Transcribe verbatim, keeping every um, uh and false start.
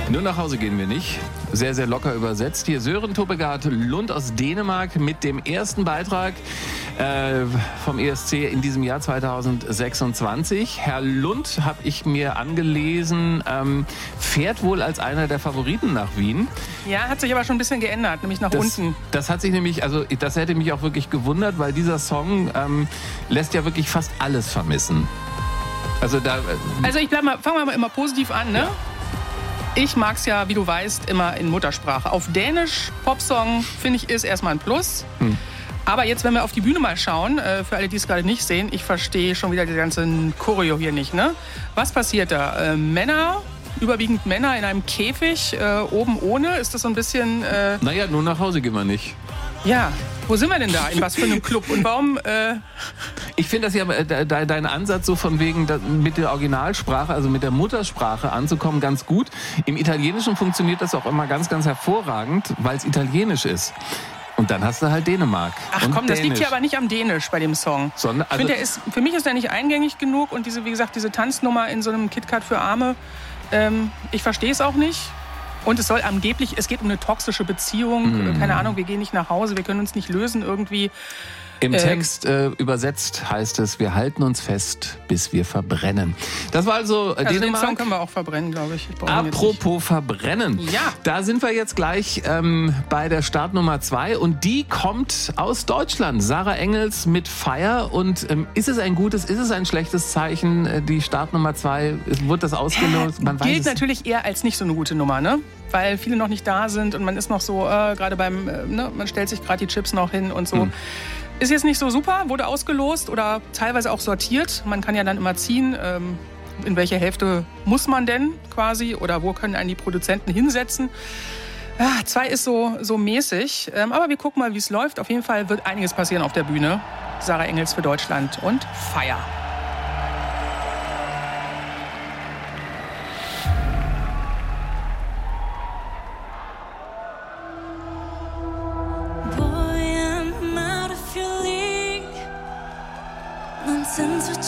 Nur nach Hause gehen wir nicht. Sehr, sehr locker übersetzt. Hier Søren Tobegard Lund aus Dänemark mit dem ersten Beitrag äh, vom E S C in diesem Jahr zweitausendsechsundzwanzig. Herr Lund, habe ich mir angelesen, ähm, fährt wohl als einer der Favoriten nach Wien. Ja, hat sich aber schon ein bisschen geändert, nämlich nach das, unten. Das hat sich nämlich, also das hätte mich auch wirklich gewundert, weil dieser Song ähm, lässt ja wirklich fast alles vermissen. Also, da, äh, also ich bleib mal, fangen wir mal immer positiv an, ne? Ja. Ich mag's ja, wie du weißt, immer in Muttersprache. Auf Dänisch, Popsong, finde ich, ist erstmal ein Plus. Hm. Aber jetzt, wenn wir auf die Bühne mal schauen, äh, für alle, die es gerade nicht sehen, ich verstehe schon wieder die ganzen Choreo hier nicht, ne? Was passiert da? Äh, Männer, überwiegend Männer in einem Käfig, äh, oben ohne, ist das so ein bisschen... Äh, naja, nur nach Hause gehen wir nicht. Ja, wo sind wir denn da? In was für einem Club? Und warum... Äh ich finde das ja, de, de, dein Ansatz so von wegen da, mit der Originalsprache, also mit der Muttersprache anzukommen, ganz gut. Im Italienischen funktioniert das auch immer ganz, ganz hervorragend, weil es italienisch ist. Und dann hast du halt Dänemark. Ach und komm, das Dänisch. liegt ja aber nicht am Dänisch bei dem Song. Sondern, also ich finde, der ist, für mich ist der nicht eingängig genug. Und diese, wie gesagt, diese Tanznummer in so einem KitKat für Arme, ähm, ich verstehe es auch nicht. Und es soll angeblich, es geht um eine toxische Beziehung. Mm. Keine Ahnung, wir gehen nicht nach Hause, wir können uns nicht lösen irgendwie. Im ähm, Text äh, übersetzt heißt es, wir halten uns fest, bis wir verbrennen. Das war also, äh, also Dänemark. Den Song können wir auch verbrennen, glaube ich. ich Apropos verbrennen. Ja. Da sind wir jetzt gleich ähm, bei der Startnummer zwei und die kommt aus Deutschland. Sarah Engels mit Fire. Und ähm, ist es ein gutes, ist es ein schlechtes Zeichen, äh, die Startnummer zwei? Wird das ausgelost? Man Gilt weiß es natürlich eher als nicht so eine gute Nummer, ne? Weil viele noch nicht da sind und man ist noch so, äh, gerade beim, äh, ne? man stellt sich gerade die Chips noch hin und so. Hm. Ist jetzt nicht so super, wurde ausgelost oder teilweise auch sortiert. Man kann ja dann immer ziehen, ähm, in welche Hälfte muss man denn quasi oder wo können einen die Produzenten hinsetzen. Ja, zwei ist so, so mäßig, ähm, aber wir gucken mal, wie es läuft. Auf jeden Fall wird einiges passieren auf der Bühne. Sarah Engels für Deutschland und Fire.